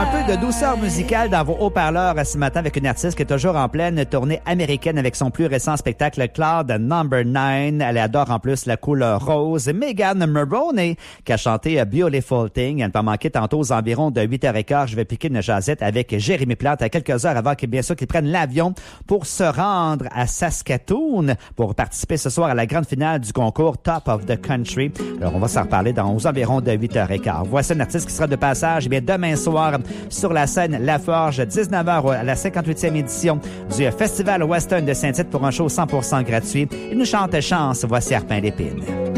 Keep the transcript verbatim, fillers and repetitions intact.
Un peu de douceur musicale dans vos haut-parleurs ce matin avec une artiste qui est toujours en pleine tournée américaine avec son plus récent spectacle Cloud Number nine. Elle adore en plus la couleur rose. Megan Maroney qui a chanté Beautiful Thing. Elle ne pas manquer tantôt aux environs de huit heures quinze. Je vais piquer une jasette avec Jérémy Plante à quelques heures avant qu'il bien sûr qu'il prenne l'avion pour se rendre à Saskatoon pour participer ce soir à la grande finale du concours Top of the Country. Alors on va s'en reparler dans aux environs de huit heures quinze. Voici un artiste qui sera de passage eh bien demain soir sur la scène La Forge, dix-neuf heures à la cinquante-huitième édition du Festival Western de Saint-Tite pour un show cent pour cent gratuit. Il nous chante Chance, voici Arpin l'Épine.